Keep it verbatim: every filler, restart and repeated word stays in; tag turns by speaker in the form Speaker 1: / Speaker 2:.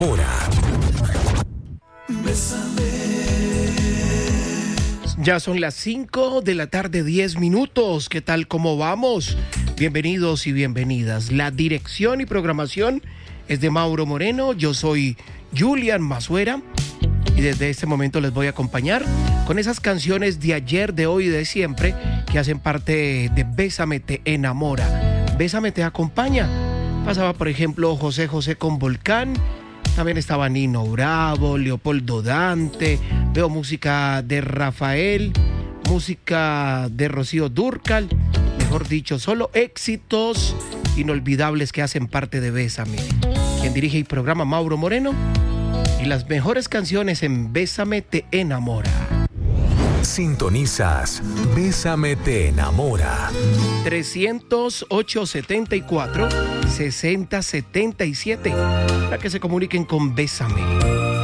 Speaker 1: Hora.
Speaker 2: Ya son las cinco de la tarde, diez minutos. ¿Qué tal? ¿Cómo vamos? Bienvenidos y bienvenidas. La dirección y programación es de Mauro Moreno. Yo soy Julian Mazuera y desde este momento les voy a acompañar con esas canciones de ayer, de hoy y de siempre que hacen parte de Bésame te enamora. Bésame te acompaña. Pasaba, por ejemplo, José José con Volcán. También estaba Nino Bravo, Leopoldo Dante. Veo música de Rafael, música de Rocío Dúrcal. Mejor dicho, solo éxitos inolvidables que hacen parte de Bésame. Quien dirige el programa, Mauro Moreno. Y las mejores canciones en Bésame te enamora.
Speaker 1: Sintonizas Bésame te enamora.
Speaker 2: trescientos ocho setenta y cuatro sesenta setenta y siete para que se comuniquen con Bésame.